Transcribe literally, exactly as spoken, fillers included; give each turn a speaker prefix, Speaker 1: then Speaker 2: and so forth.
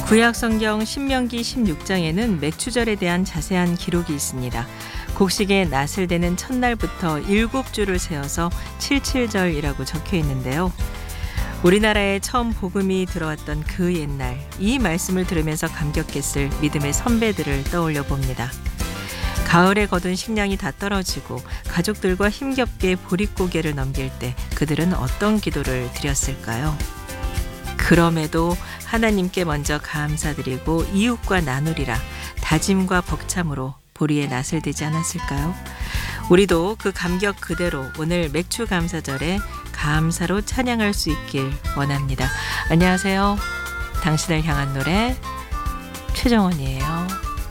Speaker 1: 구약성경 신명기 십육 장에는 맥추절에 대한 자세한 기록이 있습니다. 곡식에 낫을 대는 첫날부터 일곱 주를 세어서 칠칠절이라고 적혀 있는데요. 우리나라에 처음 복음이 들어왔던 그 옛날, 이 말씀을 들으면서 감격했을 믿음의 선배들을 떠올려 봅니다. 가을에 거둔 식량이 다 떨어지고 가족들과 힘겹게 보릿고개를 넘길 때 그들은 어떤 기도를 드렸을까요? 그럼에도 하나님께 먼저 감사드리고 이웃과 나누리라 다짐과 벅참으로 보리에 낫을 대지 않았을까요? 우리도 그 감격 그대로 오늘 맥추 감사절에 감사로 찬양할 수 있길 원합니다. 안녕하세요. 당신을 향한 노래 최정원이에요.